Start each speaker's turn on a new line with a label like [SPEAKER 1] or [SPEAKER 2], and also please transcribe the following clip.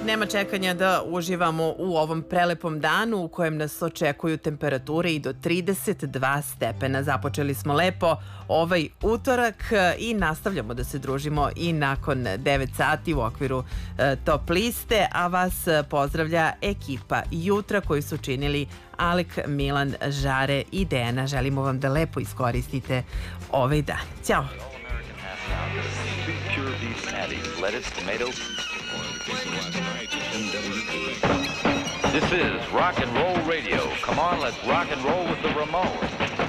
[SPEAKER 1] Nema čekanja da uživamo u ovom prelepom danu u kojem nas očekuju temperature i do 32 stepena. Započeli smo lepo ovaj utorak i nastavljamo da se družimo i nakon 9 sati u okviru Top liste, a vas pozdravlja ekipa Jutra koju su činili Alek, Milan, Žare i Dejana. Želimo vam da lepo iskoristite ovaj dan. Ćao!
[SPEAKER 2] This is rock and roll radio. Come on, let's rock and roll with the Ramones.